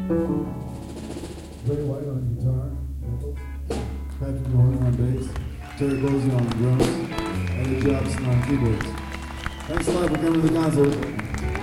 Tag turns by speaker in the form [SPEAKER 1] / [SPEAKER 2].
[SPEAKER 1] Ray White on guitar, Patrick Norton on bass, Terry Bosey on drums, Eddie Jobson on keyboards. Thanks a lot for coming to the concert.